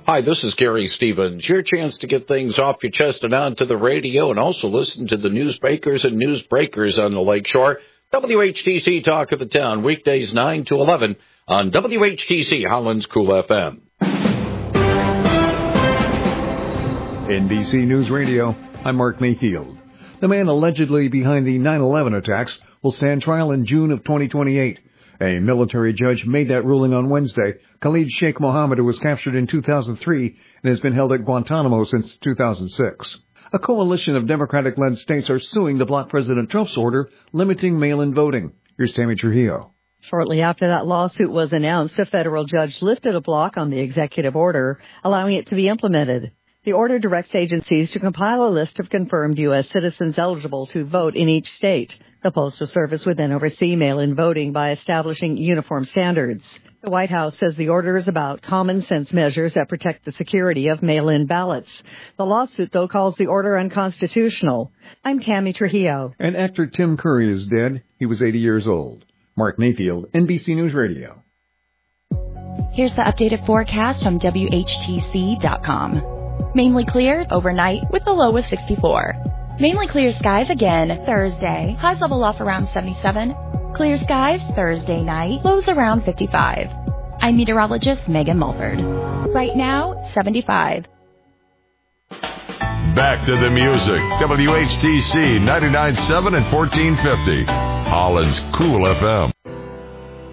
Hi, this is Gary Stevens. Your chance to get things off your chest and onto the radio, and also listen to the newsmakers and newsbreakers on the Lakeshore. WHTC Talk of the Town, weekdays 9 to 11 on WHTC Holland's Cool FM. NBC News Radio, I'm Mark Mayfield. The man allegedly behind the 9/11 attacks will stand trial in June of 2028. A military judge made that ruling on Wednesday. Khalid Sheikh Mohammed, who was captured in 2003 and has been held at Guantanamo since 2006. A coalition of Democratic-led states are suing to block President Trump's order limiting mail-in voting. Here's Tammy Trujillo. Shortly after that lawsuit was announced, a federal judge lifted a block on the executive order, allowing it to be implemented. The order directs agencies to compile a list of confirmed U.S. citizens eligible to vote in each state. The Postal Service would then oversee mail-in voting by establishing uniform standards. The White House says the order is about common-sense measures that protect the security of mail-in ballots. The lawsuit, though, calls the order unconstitutional. I'm Tammy Trujillo. And actor Tim Curry is dead. He was 80 years old. Mark Mayfield, NBC News Radio. Here's the updated forecast from WHTC.com. Mainly clear overnight with a low of 64. Mainly clear skies again Thursday. Highs level off around 77. Clear skies Thursday night. Lows around 55. I'm meteorologist Megan Mulford. Right now, 75. Back to the music. WHTC 99.7 and 1450. Holland's Cool FM.